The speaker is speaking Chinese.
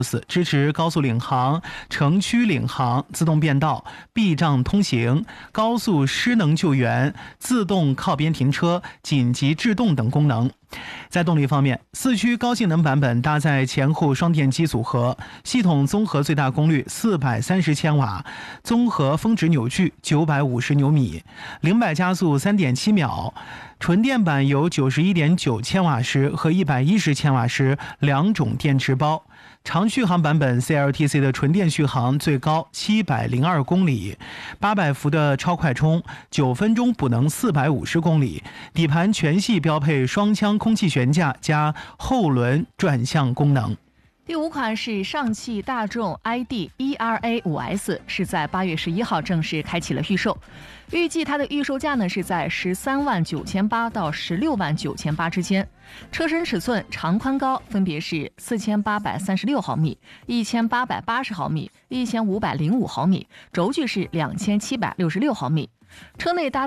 支持高速领航、城区领航、自动变道、避障通行、高速失能救援、自动靠边停车、紧急制动等功能。在动力方面，4驱高性能版本搭载前后双电机组合，系统综合最大功率430千瓦，综合峰值扭矩950牛米，0-100加速3.7秒。纯电版有91.9千瓦时和110千瓦时两种电池包。长续航版本 CLTC 的纯电续航最高702公里，800伏的超快充，9分钟补能450公里。底盘全系标配双腔空气悬架加后轮转向功能。 第5款是上汽大众 ID ERA 5S， 是在8月11号正式开启了预售，预计它的预售价呢是在13.98万到16.98万之间。车身尺寸长宽高分别是4836毫米、1880毫米、1505毫米，轴距是2766毫米。车内搭